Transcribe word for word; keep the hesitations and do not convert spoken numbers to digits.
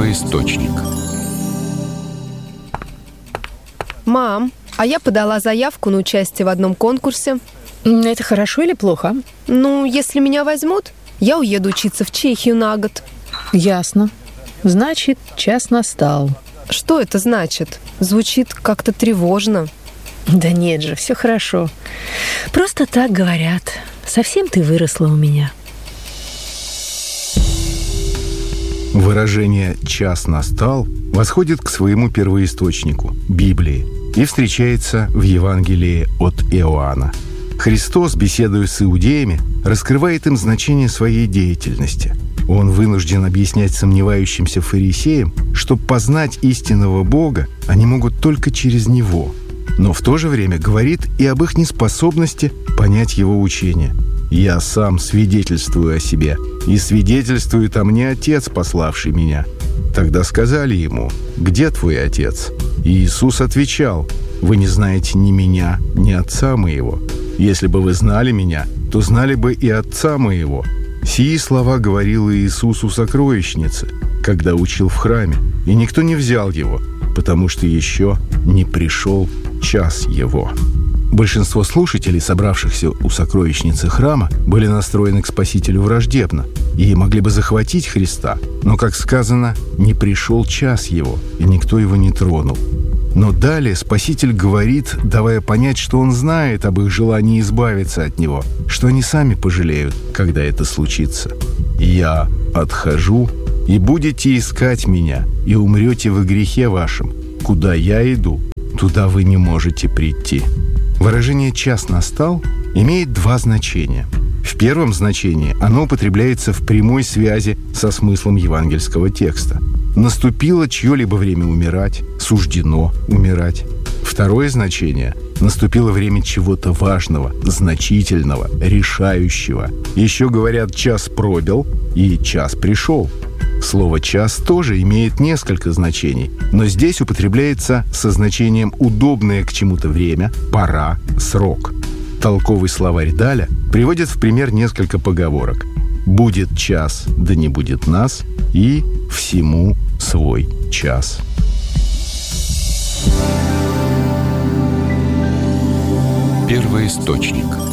Первоисточник. Мам, а я подала заявку на участие в одном конкурсе. Это хорошо или плохо? Ну, если меня возьмут, я уеду учиться в Чехию на год. Ясно. Значит, час настал. Что это значит? Звучит как-то тревожно. Да нет же, все хорошо. Просто так говорят. Совсем ты выросла у меня. Выражение «час настал» восходит к своему первоисточнику – Библии, и встречается в Евангелии от Иоанна. Христос, беседуя с иудеями, раскрывает им значение своей деятельности. Он вынужден объяснять сомневающимся фарисеям, что познать истинного Бога они могут только через Него, но в то же время говорит и об их неспособности понять Его учение. «Я сам свидетельствую о себе, и свидетельствует о мне Отец, пославший меня». Тогда сказали ему: «Где твой Отец?» И Иисус отвечал: «Вы не знаете ни меня, ни Отца моего. Если бы вы знали меня, то знали бы и Отца моего». Сии слова говорил Иисус у сокровищницы, когда учил в храме, и никто не взял его, потому что еще не пришел час его. Большинство слушателей, собравшихся у сокровищницы храма, были настроены к Спасителю враждебно и могли бы захватить Христа, но, как сказано, не пришел час его, и никто его не тронул. Но далее Спаситель говорит, давая понять, что Он знает об их желании избавиться от Него, что они сами пожалеют, когда это случится. «Я отхожу, и будете искать Меня, и умрете во грехе вашем. Куда Я иду, туда вы не можете прийти». Выражение «час настал» имеет два значения. В первом значении оно употребляется в прямой связи со смыслом евангельского текста. Наступило чье-либо время умирать, суждено умирать. Второе значение – наступило время чего-то важного, значительного, решающего. Еще говорят «час пробил» и «час пришел». Слово «час» тоже имеет несколько значений, но здесь употребляется со значением «удобное к чему-то время», «пора», «срок». Толковый словарь Даля приводит в пример несколько поговорок: «Будет час, да не будет нас» и «всему свой час». Первоисточник.